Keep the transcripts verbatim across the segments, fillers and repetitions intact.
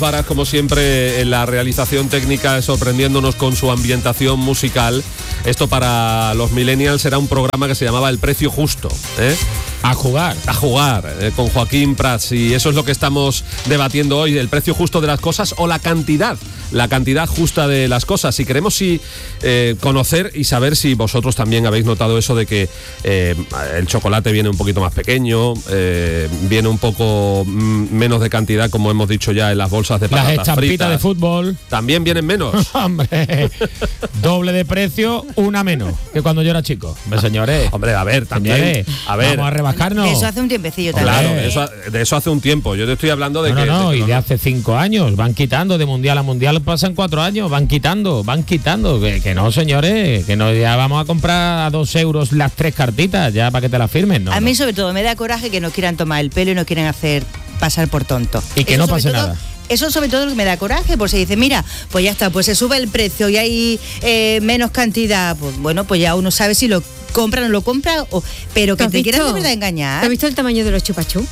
Varas, como siempre, en la realización técnica, sorprendiéndonos con su ambientación musical. Esto para los millennials era un programa que se llamaba El Precio Justo, ¿eh? A jugar. A jugar, eh, con Joaquín Prats. Y eso es lo que estamos debatiendo hoy, el precio justo de las cosas o la cantidad, la cantidad justa de las cosas. Y queremos sí, eh, conocer y saber si vosotros también habéis notado eso de que eh, el chocolate viene un poquito más pequeño, eh, viene un poco mm, menos de cantidad, como hemos dicho ya, en las bolsas de patatas fritas. Las estampitas de fútbol. También vienen menos. Hombre, doble de precio, una menos que cuando yo era chico. Hombre, señores. Hombre, a ver, también. Señores, a ver. Vamos a rebajarnos. De eso hace un tiempecillo también. Claro, de eso, de eso hace un tiempo. Yo te estoy hablando de no, que... No, no, de que y de hace cinco años. Van quitando, de mundial a mundial pasan cuatro años. Van quitando, van quitando. Que, que no, señores, que no, ya vamos a comprar a dos euros las tres cartitas, ya para que te las firmen. No, a mí no. sobre todo me da coraje que no quieran tomar el pelo y no quieren hacer pasar por tonto. Y que Eso no sobre pase todo, nada. Eso sobre todo lo que me da coraje, pues se dice, mira, pues ya está, pues se sube el precio y hay eh, menos cantidad, pues bueno, pues ya uno sabe si lo compra o no lo compra, o, pero que te quieran de verdad engañar. ¿Has visto el tamaño de los chupachú?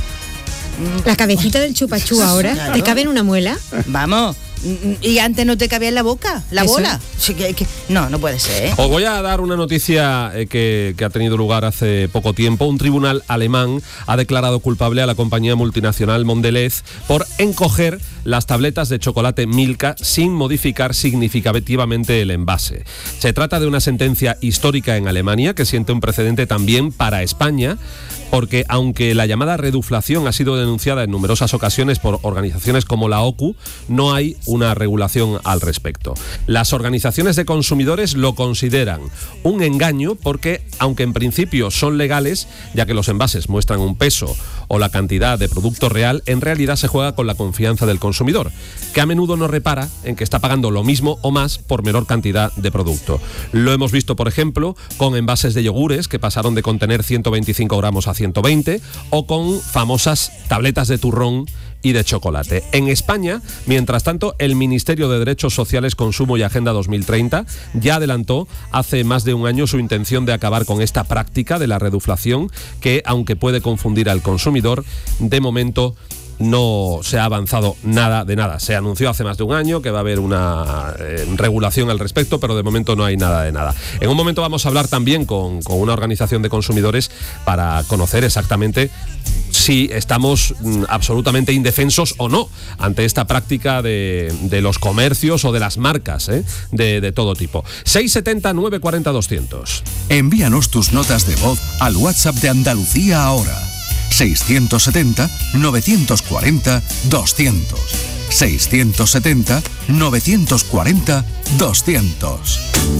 La cabecita del chupachú ahora, Claro. ¿te cabe en una muela? Vamos, y antes no te cabía en la boca, la Eso. bola. Sí, que- que- no, no puede ser, ¿eh? Os voy a dar una noticia eh, que, que ha tenido lugar hace poco tiempo. Un tribunal alemán ha declarado culpable a la compañía multinacional Mondelez por encoger las tabletas de chocolate Milka sin modificar significativamente el envase. Se trata de una sentencia histórica en Alemania que siente un precedente también para España, porque aunque la llamada reduflación ha sido denunciada en numerosas ocasiones por organizaciones como la O C U, no hay una regulación al respecto. Las organizaciones de consumidores lo consideran un engaño porque, aunque en principio son legales, ya que los envases muestran un peso o la cantidad de producto real, en realidad se juega con la confianza del consumidor, que a menudo no repara en que está pagando lo mismo o más por menor cantidad de producto. Lo hemos visto, por ejemplo, con envases de yogures que pasaron de contener ciento veinticinco gramos a ciento veinte, o con famosas tabletas de turrón y de chocolate. En España, mientras tanto, el Ministerio de Derechos Sociales, Consumo y Agenda dos mil treinta ya adelantó hace más de un año su intención de acabar con esta práctica de la reduflación que, aunque puede confundir al consumidor, de momento no se ha avanzado nada de nada. Se anunció hace más de un año que va a haber una eh, regulación al respecto, pero de momento no hay nada de nada. En un momento vamos a hablar también con, con una organización de consumidores para conocer exactamente si estamos mm, absolutamente indefensos o no ante esta práctica de, de los comercios o de las marcas, ¿eh? de, de todo tipo. seis setenta, nueve cuarenta, doscientos. Envíanos tus notas de voz al WhatsApp de Andalucía ahora. seiscientos setenta, novecientos cuarenta, doscientos. seiscientos setenta, novecientos cuarenta, doscientos.